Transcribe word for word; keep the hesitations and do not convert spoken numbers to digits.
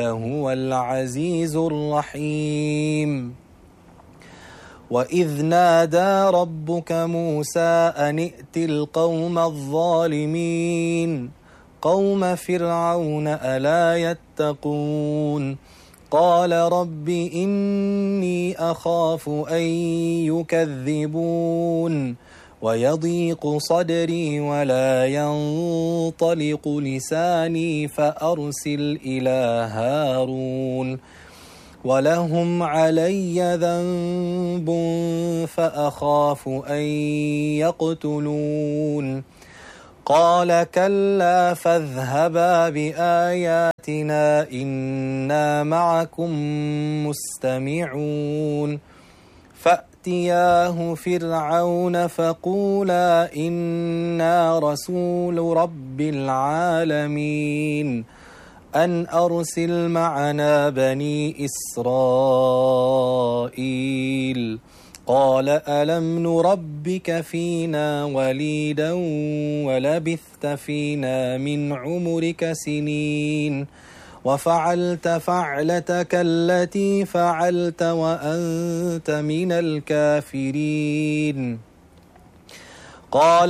هو العزيز الرحيم. وإذ نادى ربك موسى أن ائت القوم الظالمين قوم فرعون ألا يتقون قال رب إني أخاف أن يكذبون ويضيق صدري ولا ينطلق لساني فأرسل إلى هارون ولهم علي ذنب فأخاف أن يقتلون قال كلا فاذهبا بآياتنا إنا معكم مستمعون فأتياه فرعون فقولا إنا رسول رب العالمين أن أرسل معنا بني إسرائيل قال ألم نربك فينا وليدا ولبثت فينا من عمرك سنين وفعلت فعلتك التي فعلت وأنت من الكافرين قال